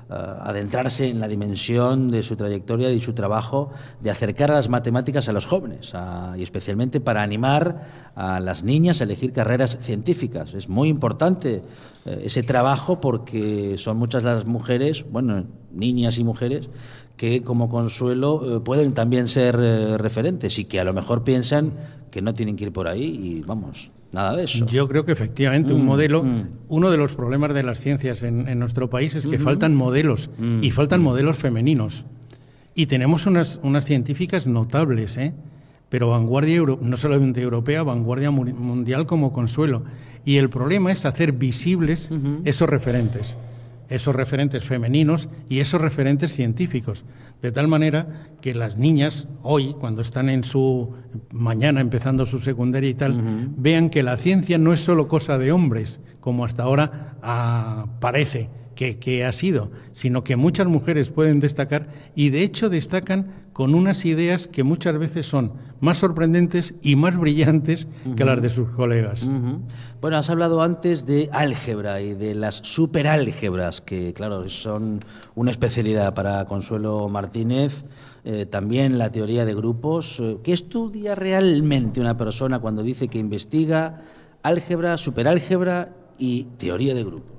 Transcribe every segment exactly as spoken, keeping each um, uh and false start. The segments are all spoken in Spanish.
adentrarse en la dimensión de su trayectoria y su trabajo de acercar a las matemáticas a los jóvenes, a, y especialmente para animar a las niñas a elegir carreras científicas. Es muy importante eh, ese trabajo porque son muchas las mujeres, bueno, niñas y mujeres, que como Consuelo eh, pueden también ser eh, referentes y que a lo mejor piensan que no tienen que ir por ahí y vamos, nada de eso. Yo creo que efectivamente mm, un modelo, mm. uno de los problemas de las ciencias en, en nuestro país es que mm-hmm. faltan modelos mm. y faltan mm. modelos femeninos. Y tenemos unas, unas científicas notables, ¿eh? Pero vanguardia euro, no solamente europea, vanguardia mundial como Consuelo. Y el problema es hacer visibles mm-hmm. esos referentes. esos referentes femeninos y esos referentes científicos, de tal manera que las niñas hoy, cuando están en su mañana empezando su secundaria y tal, uh-huh. vean que la ciencia no es solo cosa de hombres, como hasta ahora ah, parece que, que ha sido, sino que muchas mujeres pueden destacar y de hecho destacan con unas ideas que muchas veces son más sorprendentes y más brillantes uh-huh. que las de sus colegas. Uh-huh. Bueno, has hablado antes de álgebra y de las superálgebras, que claro, son una especialidad para Consuelo Martínez, eh, también la teoría de grupos. ¿Qué estudia realmente una persona cuando dice que investiga álgebra, superálgebra y teoría de grupos?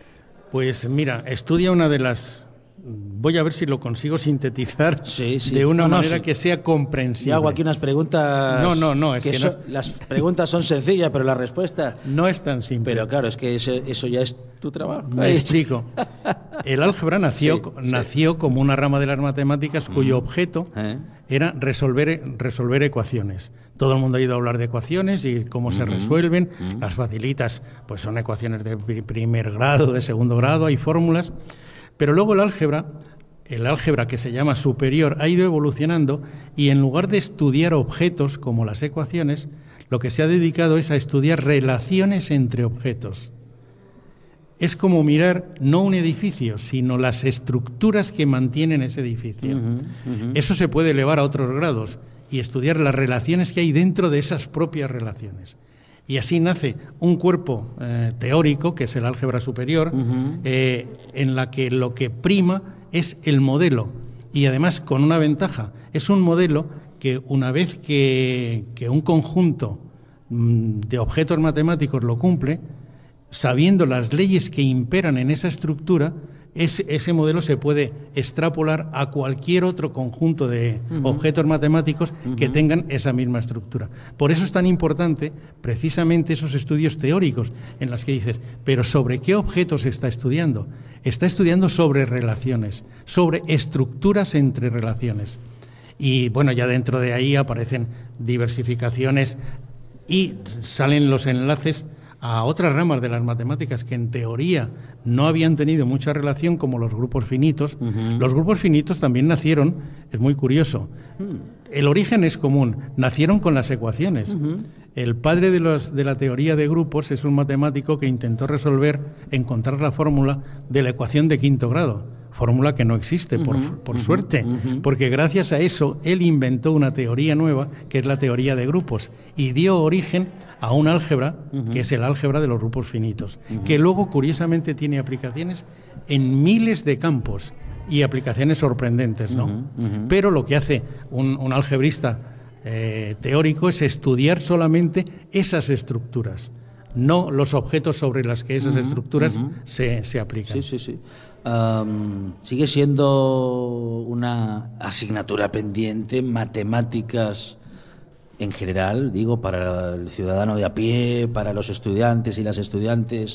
Pues mira, estudia una de las... Voy a ver si lo consigo sintetizar sí, sí. de una no, manera no, sí. que sea comprensible. Yo hago aquí unas preguntas... No, no, no. Es que, que so, no. Las preguntas son sencillas, pero la respuesta... No es tan simple. Pero claro, es que eso, eso ya es tu trabajo. Me Ahí. explico. El álgebra nació, sí, nació sí. como una rama de las matemáticas cuyo objeto ¿Eh? era resolver, resolver ecuaciones. Todo el mundo ha ido a hablar de ecuaciones y cómo uh-huh. se resuelven. Uh-huh. Las facilitas, pues son ecuaciones de primer grado, de segundo grado, hay fórmulas... Pero luego el álgebra, el álgebra que se llama superior, ha ido evolucionando y en lugar de estudiar objetos como las ecuaciones, lo que se ha dedicado es a estudiar relaciones entre objetos. Es como mirar no un edificio, sino las estructuras que mantienen ese edificio. Uh-huh, uh-huh. Eso se puede elevar a otros grados y estudiar las relaciones que hay dentro de esas propias relaciones. Y así nace un cuerpo eh, teórico, que es el álgebra superior, uh-huh. eh, en la que lo que prima es el modelo. Y además con una ventaja, es un modelo que una vez que, que un conjunto mm, de objetos matemáticos lo cumple, sabiendo las leyes que imperan en esa estructura, ese, ese modelo se puede extrapolar a cualquier otro conjunto de uh-huh. objetos matemáticos uh-huh. que tengan esa misma estructura. Por eso es tan importante precisamente esos estudios teóricos en los que dices, pero ¿sobre qué objetos está estudiando? Está estudiando sobre relaciones, sobre estructuras entre relaciones. Y bueno, ya dentro de ahí aparecen diversificaciones y salen los enlaces a otras ramas de las matemáticas que en teoría no habían tenido mucha relación, como los grupos finitos. Uh-huh. Los grupos finitos también nacieron, es muy curioso, uh-huh. el origen es común, nacieron con las ecuaciones. Uh-huh. El padre de, los, de la teoría de grupos es un matemático que intentó resolver, encontrar la fórmula de la ecuación de quinto grado, fórmula que no existe, uh-huh. por, por uh-huh. suerte, uh-huh. porque gracias a eso él inventó una teoría nueva, que es la teoría de grupos, y dio origen a un álgebra, uh-huh. que es el álgebra de los grupos finitos, uh-huh. que luego, curiosamente, tiene aplicaciones en miles de campos y aplicaciones sorprendentes, ¿no? Uh-huh. Uh-huh. Pero lo que hace un, un algebrista eh, teórico es estudiar solamente esas estructuras, no los objetos sobre los que esas uh-huh. estructuras uh-huh. se, se aplican. Sí, sí, sí. Um, sigue siendo una asignatura pendiente, matemáticas en general, digo, para el ciudadano de a pie, para los estudiantes y las estudiantes,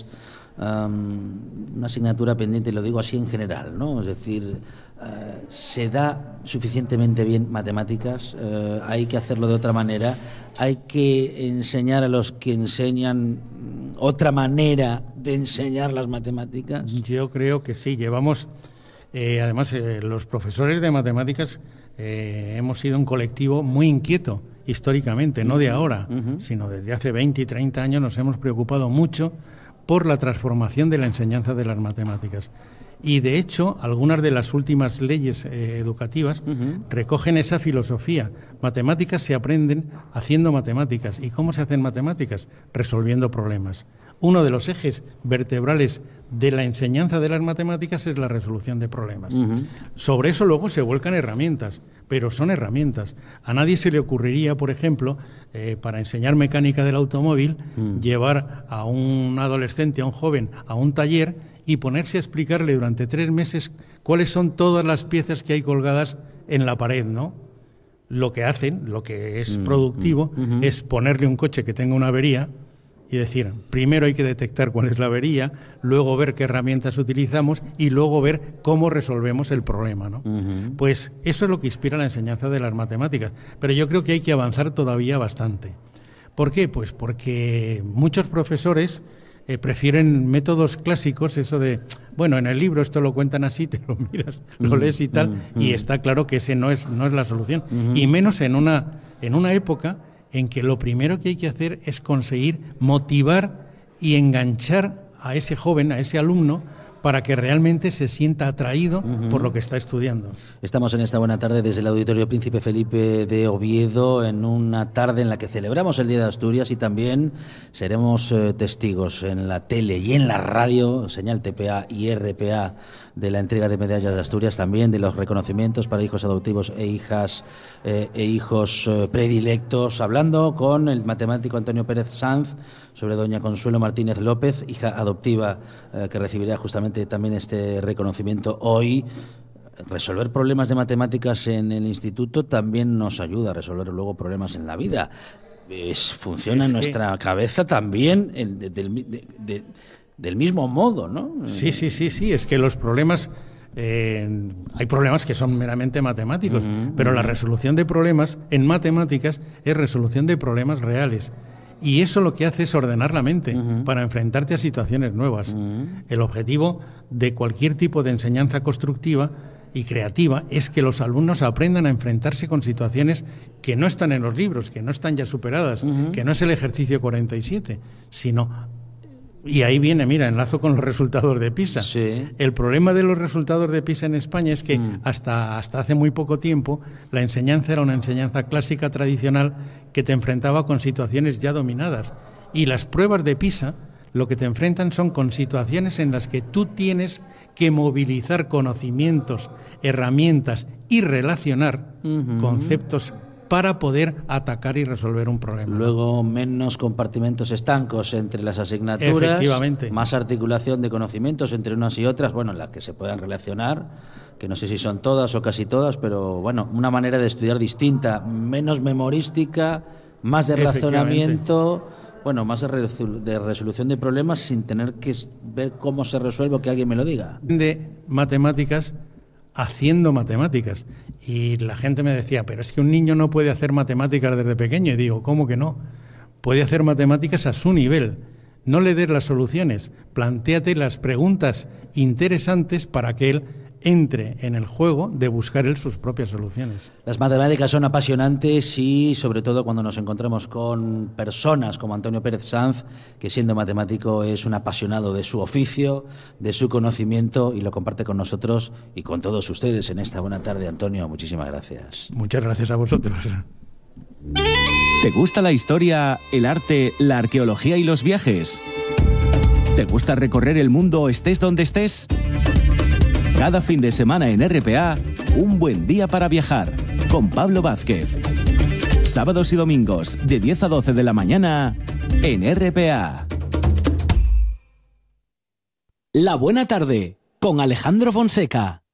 um, una asignatura pendiente, lo digo así en general, ¿no? Es decir, uh, ¿se da suficientemente bien matemáticas? Uh, ¿hay que hacerlo de otra manera? ¿Hay que enseñar a los que enseñan otra manera de enseñar las matemáticas? Yo creo que sí, llevamos, eh, además, eh, los profesores de matemáticas eh, hemos sido un colectivo muy inquieto, históricamente, no de ahora, uh-huh. sino desde hace veinte y treinta años nos hemos preocupado mucho por la transformación de la enseñanza de las matemáticas. Y, de hecho, algunas de las últimas leyes eh, educativas uh-huh. recogen esa filosofía. Matemáticas se aprenden haciendo matemáticas. ¿Y cómo se hacen matemáticas? Resolviendo problemas. uno de los ejes vertebrales de la enseñanza de las matemáticas es la resolución de problemas. Uh-huh. Sobre eso luego se vuelcan herramientas, pero son herramientas. A nadie se le ocurriría, por ejemplo, eh, para enseñar mecánica del automóvil, uh-huh. llevar a un adolescente, a un joven, a un taller y ponerse a explicarle durante tres meses cuáles son todas las piezas que hay colgadas en la pared, ¿no? Lo que hacen, lo que es uh-huh. productivo, uh-huh. es ponerle un coche que tenga una avería y decir, primero hay que detectar cuál es la avería, luego ver qué herramientas utilizamos y luego ver cómo resolvemos el problema, ¿no? Uh-huh. Pues eso es lo que inspira la enseñanza de las matemáticas. Pero yo creo que hay que avanzar todavía bastante. ¿Por qué? Pues porque muchos profesores eh, prefieren métodos clásicos, eso de, bueno, en el libro esto lo cuentan así, te lo miras, uh-huh. lo lees y tal, uh-huh. y está claro que ese no es, no es la solución. Uh-huh. Y menos en una, en una época en que lo primero que hay que hacer es conseguir motivar y enganchar a ese joven, a ese alumno, para que realmente se sienta atraído uh-huh. por lo que está estudiando. Estamos en esta buena tarde desde el Auditorio Príncipe Felipe de Oviedo, en una tarde en la que celebramos el Día de Asturias y también seremos eh, testigos en la tele y en la radio, señal T P A y R P A, de la entrega de medallas de Asturias, también de los reconocimientos para hijos adoptivos e hijas eh, e hijos eh, predilectos, hablando con el matemático Antonio Pérez Sanz sobre doña Consuelo Martínez López, hija adoptiva eh, que recibirá justamente también este reconocimiento hoy. Resolver problemas de matemáticas en el instituto también nos ayuda a resolver luego problemas en la vida. Es, funciona es nuestra que... cabeza también el, de, de, de, de, del mismo modo, ¿no? Sí, sí, sí, sí, es que los problemas, eh, hay problemas que son meramente matemáticos, uh-huh, pero uh-huh. la resolución de problemas en matemáticas es resolución de problemas reales. Y eso lo que hace es ordenar la mente uh-huh. para enfrentarte a situaciones nuevas. Uh-huh. El objetivo de cualquier tipo de enseñanza constructiva y creativa es que los alumnos aprendan a enfrentarse con situaciones que no están en los libros, que no están ya superadas, uh-huh. que no es el ejercicio cuarenta y siete, sino... Y ahí viene, mira, enlazo con los resultados de PISA. Sí. El problema de los resultados de PISA en España es que mm. hasta, hasta hace muy poco tiempo la enseñanza era una enseñanza clásica tradicional que te enfrentaba con situaciones ya dominadas. Y las pruebas de PISA lo que te enfrentan son con situaciones en las que tú tienes que movilizar conocimientos, herramientas y relacionar uh-huh. conceptos para poder atacar y resolver un problema. Luego, menos compartimentos estancos entre las asignaturas, efectivamente, más articulación de conocimientos entre unas y otras, bueno, en las que se puedan relacionar, que no sé si son todas o casi todas, pero bueno, una manera de estudiar distinta, menos memorística, más de razonamiento, bueno, más de, resol- de resolución de problemas sin tener que ver cómo se resuelve o que alguien me lo diga. De matemáticas haciendo matemáticas. Y la gente me decía, pero es que un niño no puede hacer matemáticas desde pequeño. Y digo, ¿cómo que no? Puede hacer matemáticas a su nivel. No le des las soluciones, plantéate las preguntas interesantes para que él entre en el juego de buscar él sus propias soluciones. Las matemáticas son apasionantes y sobre todo cuando nos encontramos con personas como Antonio Pérez Sanz, que siendo matemático es un apasionado de su oficio, de su conocimiento y lo comparte con nosotros y con todos ustedes en esta buena tarde. Antonio, muchísimas gracias. Muchas gracias a vosotros. ¿Te gusta la historia, el arte, la arqueología y los viajes? ¿Te gusta recorrer el mundo estés donde estés? Cada fin de semana en R P A, un buen día para viajar, con Pablo Vázquez. Sábados y domingos, de diez a doce de la mañana, en R P A. La buena tarde, con Alejandro Fonseca.